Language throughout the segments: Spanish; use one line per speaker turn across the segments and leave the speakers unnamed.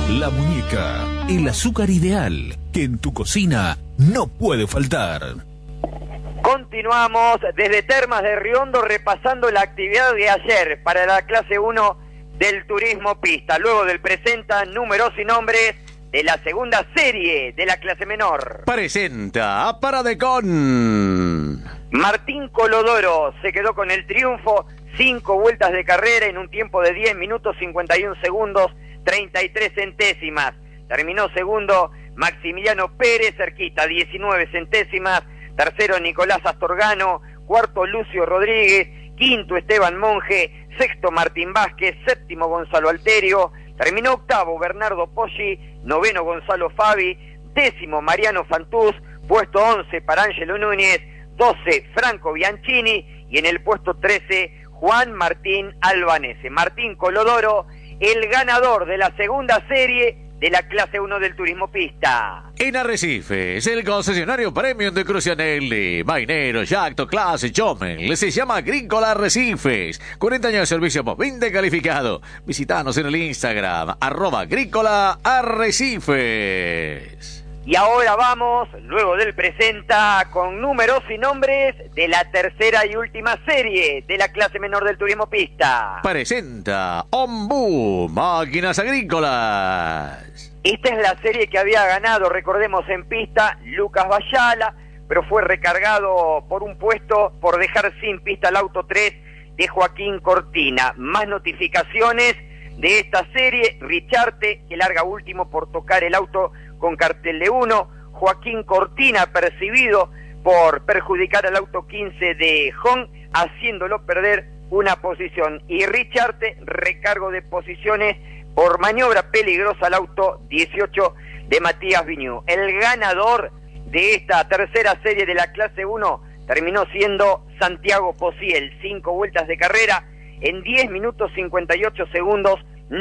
La Muñeca, el azúcar ideal que en tu cocina no puede faltar.
Continuamos desde Termas de Riondo repasando la actividad de ayer para la clase 1 del turismo pista, luego del presenta números y nombres de la segunda serie de la clase menor.
Presenta a Paradecón.
Martín Colodoro se quedó con el triunfo, 5 vueltas de carrera en un tiempo de 10 minutos 51 segundos 33 centésimas. Terminó segundo Maximiliano Pérez, cerquita, 19 centésimas. Tercero Nicolás Astorgano, cuarto Lucio Rodríguez, quinto Esteban Monge, sexto Martín Vázquez, séptimo Gonzalo Alterio, terminó octavo Bernardo Poggi, noveno Gonzalo Fabi, décimo Mariano Fantús, puesto 11 para Ángelo Núñez, 12 Franco Bianchini y en el puesto 13 Juan Martín Albanese. Martín Colodoro, el ganador de la segunda serie de la clase 1 del turismo pista.
En Arrecifes, el concesionario premium de Crucianelli, Mainero, Yacto, Clase, Chomel, se llama Agrícola Arrecifes. 40 años de servicio postventa calificado. Visítanos en el Instagram, @Agrícola Arrecifes.
Y ahora vamos, luego del presenta, con números y nombres de la tercera y última serie de la clase menor del turismo pista.
Presenta Ombú, Máquinas Agrícolas.
Esta es la serie que había ganado, recordemos, en pista Lucas Bayala, pero fue recargado por un puesto por dejar sin pista el auto 3 de Joaquín Cortina. Más notificaciones de esta serie: Richarte, que larga último por tocar el auto con cartel de 1, Joaquín Cortina percibido por perjudicar al auto 15 de Jong, haciéndolo perder una posición, y Richarte, recargo de posiciones por maniobra peligrosa al auto 18 de Matías Viñú. El ganador de esta tercera serie de la clase 1 terminó siendo Santiago Posiel, 5 vueltas de carrera en 10 minutos 58 segundos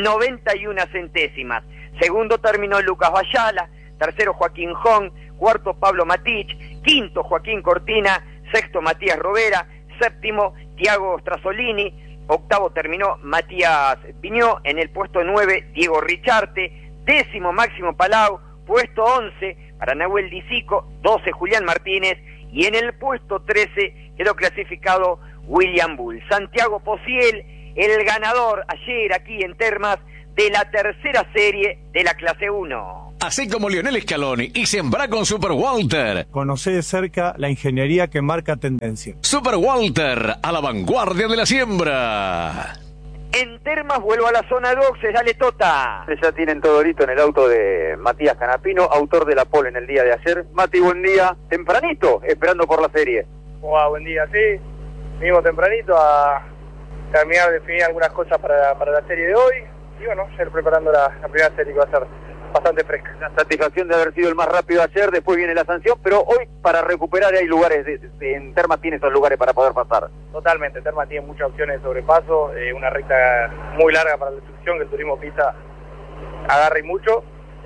91 centésimas. Segundo terminó Lucas Bayala, tercero Joaquín Jong, cuarto Pablo Matich, quinto Joaquín Cortina, sexto Matías Robera, séptimo Tiago Strasolini, octavo terminó Matías Viñó, en el puesto 9 Diego Richarte, décimo Máximo Palau, puesto 11 para Nahuel Disico, 12 Julián Martínez y en el puesto 13 quedó clasificado William Bull. Santiago Posiel, el ganador ayer aquí en Termas de la tercera serie de la clase 1.
Así como Lionel Scaloni y sembrá con Super Walter.
Conocé de cerca la ingeniería que marca tendencia.
Super Walter, a la vanguardia de la siembra.
En Termas vuelvo a la zona de boxes, dale Tota.
Ya tienen todo listo en el auto de Matías Canapino, autor de la pole en el día de ayer. Mati, buen día. Tempranito, esperando por la serie.
Wow, buen día, sí. Venimos tempranito a terminar de definir algunas cosas para la serie de hoy. Y bueno, ya preparando la primera serie que va a ser bastante fresca.
La satisfacción de haber sido el más rápido ayer, después viene la sanción, pero hoy para recuperar hay lugares, en Termas tiene esos lugares para poder pasar.
Totalmente, Termas tiene muchas opciones de sobrepaso, una recta muy larga para la destrucción, que el turismo pista agarre mucho.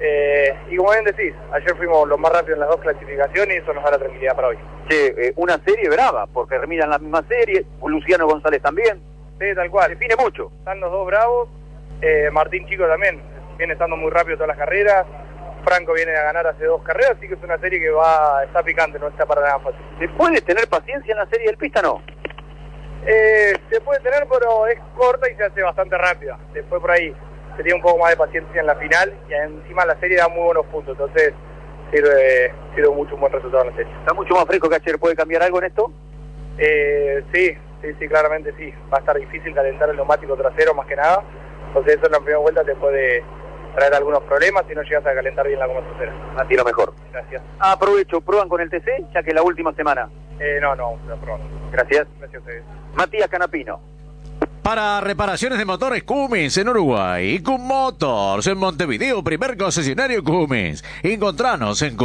Y como bien decís, ayer fuimos los más rápidos en las dos clasificaciones y eso nos da la tranquilidad para hoy.
Che, una serie brava, porque terminan la misma serie, Luciano González también.
Sí, tal cual.
Define mucho.
Están los dos bravos, Martín Chico también, viene estando muy rápido todas las carreras, Franco viene a ganar hace 2 carreras, así que es una serie que está picante, no está para nada fácil.
¿Se puede tener paciencia en la serie del pista, no?
Se puede tener, pero es corta y se hace bastante rápida. Después por ahí se tiene un poco más de paciencia en la final y encima la serie da muy buenos puntos, entonces sirve mucho un buen resultado en la serie.
¿Está mucho más fresco que ayer? ¿Puede cambiar algo en esto?
Sí, claramente sí. Va a estar difícil calentar el neumático trasero más que nada, entonces eso en la primera vuelta te puede traer algunos problemas si no llegas a calentar bien la goma trasera.
A ti lo mejor.
Gracias.
Aprovecho, ¿prueban con el TC ya que es la última semana?
No probamos.
Gracias.
Gracias a ustedes.
Matías Canapino.
Para reparaciones de motores Cummins en Uruguay, Cum Motors en Montevideo, primer concesionario Cummins. Encontranos en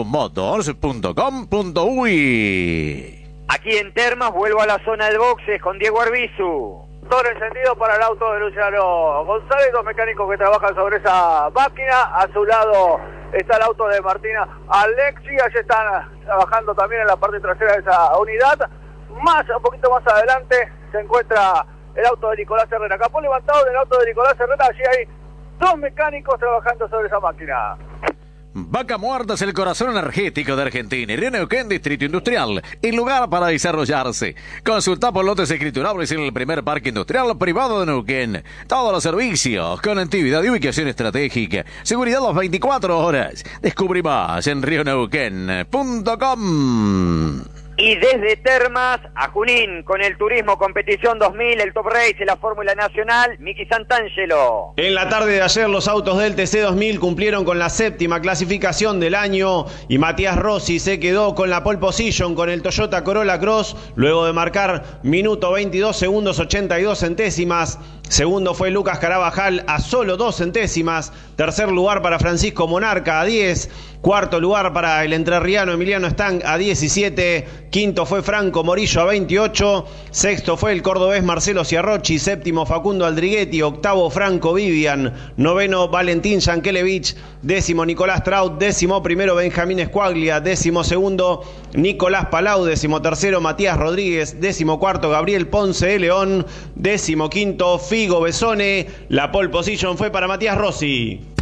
cummotors.com.uy.
Aquí en Termas vuelvo a la zona de boxes con Diego Arbizu.
Todo encendido para el auto de Luciano González, 2 mecánicos que trabajan sobre esa máquina. A su lado está el auto de Martina Alexi, allí están trabajando también en la parte trasera de esa unidad. Un poquito más adelante se encuentra el auto de Nicolás Herrera. Capó levantado del auto de Nicolás Herrera, allí hay 2 mecánicos trabajando sobre esa máquina.
Vaca Muerta es el corazón energético de Argentina y Río Neuquén, Distrito Industrial, el lugar para desarrollarse. Consulta por lotes escriturables en el primer parque industrial privado de Neuquén. Todos los servicios, conectividad y ubicación estratégica, seguridad las 24 horas. Descubrí más en rioneuquén.com.
Y desde Termas a Junín, con el Turismo Competición 2000, el Top Race y la Fórmula Nacional, Miki Santangelo.
En la tarde de ayer los autos del TC 2000 cumplieron con la 7ª clasificación del año y Matías Rossi se quedó con la pole position con el Toyota Corolla Cross luego de marcar minuto 22 segundos 82 centésimas. Segundo fue Lucas Carabajal a solo 2 centésimas. Tercer lugar para Francisco Monarca a 10. Cuarto lugar para el entrerriano Emiliano Stang a 17. Quinto fue Franco Morillo a 28. Sexto fue el cordobés Marcelo Ciarrochi. Séptimo Facundo Aldriguetti. Octavo Franco Vivian. Noveno Valentín Yankelevich. Décimo Nicolás Traut. Décimo primero Benjamín Escuaglia. Décimo segundo Nicolás Palau. Décimo tercero Matías Rodríguez. Décimo cuarto Gabriel Ponce de León. Décimo quinto Figo Besone. La pole position fue para Matías Rossi.